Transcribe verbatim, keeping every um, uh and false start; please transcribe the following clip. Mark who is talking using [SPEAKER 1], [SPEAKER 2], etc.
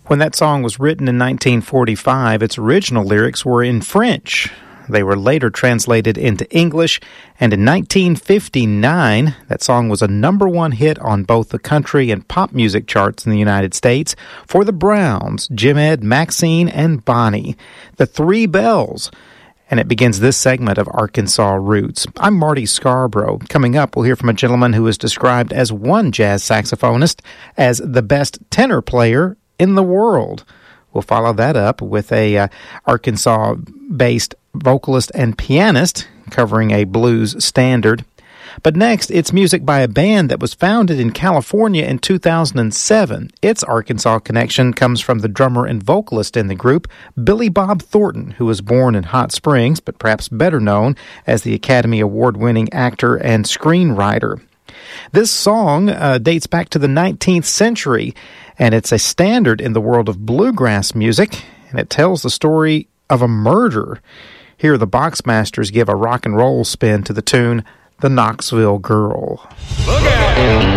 [SPEAKER 1] When that song was written in nineteen forty-five, its original lyrics were in French. They were later translated into English, and in nineteen fifty-nine, that song was a number one hit on both the country and pop music charts in the United States for the Browns, Jim Ed, Maxine, and Bonnie, the Three Bells. And it begins this segment of Arkansas Roots. I'm Marty Scarborough. Coming up, we'll hear from a gentleman who is described as one jazz saxophonist as the best tenor player in the world. We'll follow that up with a uh, Arkansas-based vocalist and pianist covering a blues standard. But next, it's music by a band that was founded in California in two thousand seven. Its Arkansas connection comes from the drummer and vocalist in the group, Billy Bob Thornton, who was born in Hot Springs, but perhaps better known as the Academy Award-winning actor and screenwriter. This song uh, dates back to the nineteenth century, and it's a standard in the world of bluegrass music, and it tells the story of a murder. Here, the Boxmasters give a rock and roll spin to the tune, The Knoxville Girl. Look out!